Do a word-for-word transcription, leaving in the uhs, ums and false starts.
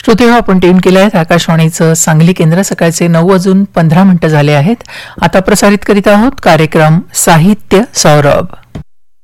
श्रोते हो, आपण ट्यून केले आहेत आकाशवाणीचं सांगली केंद्र. सकाळचे नऊ वाजून पंधरा मिनिटं झाले आहेत. आता प्रसारित करीत आहोत कार्यक्रम साहित्य सौरभ.